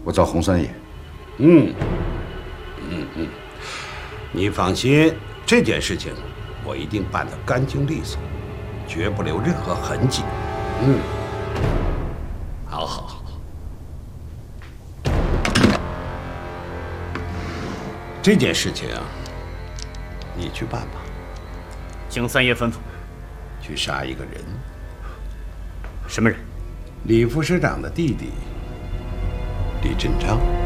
我找洪三爷。 你放心，这件事情我一定办得干净利索，绝不留任何痕迹。好。这件事情啊，你去办吧。 请三爷吩咐。 去杀一个人。 什么人？ 李副师长的弟弟李振章。